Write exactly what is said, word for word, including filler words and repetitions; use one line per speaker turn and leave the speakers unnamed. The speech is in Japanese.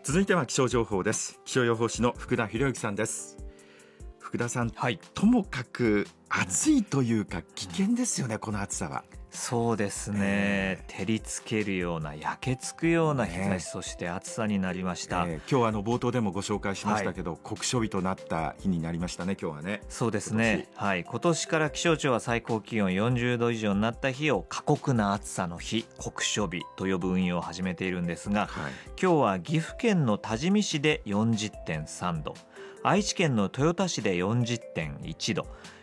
続いては気象情報です。気象予報士の福田博之さんです。福田さん、
はい、
ともかく暑いというか危険ですよね、この暑さは。
そうですね、えー、照りつけるような焼けつくような日差し、そして暑さになりました、
えー、今日はあの冒頭でもご紹介しましたけど、はい、酷暑日となった日になりましたね、今日はね。
そうですね、今はい、今年から気象庁は最高気温よんじゅうど以上になった日を過酷な暑さの日、酷暑日と呼ぶ運用を始めているんですが、はい、今日は岐阜県の多治見市で よんじゅってんさんど、愛知県の豊田市で よんじゅってんいちど、